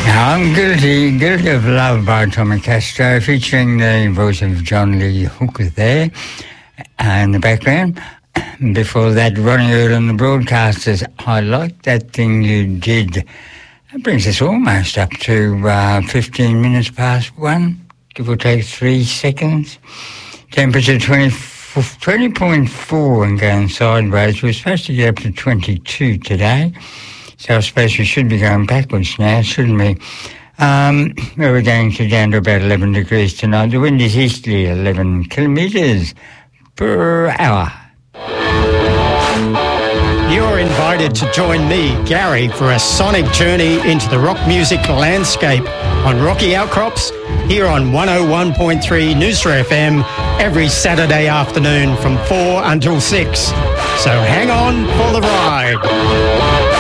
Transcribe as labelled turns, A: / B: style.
A: I'm Guilty of Love by Tommy Castro, featuring the voice of John Lee Hooker there in the background. Before that, Ronnie Hood on the Broadcasters, I Like That Thing You Did. That brings us almost up to 15 minutes past 1, give or take 3 seconds. Temperature 20.4 and going sideways. We're supposed to get up to 22 today. So I suppose we should be going backwards now, shouldn't we? We're going down to about 11 degrees tonight. The wind is easterly, 11 kilometres per hour.
B: You're invited to join me, Gary, for a sonic journey into the rock music landscape on Rocky Outcrops here on 101.3 Noosa FM every Saturday afternoon from 4 until 6. So hang on for the ride.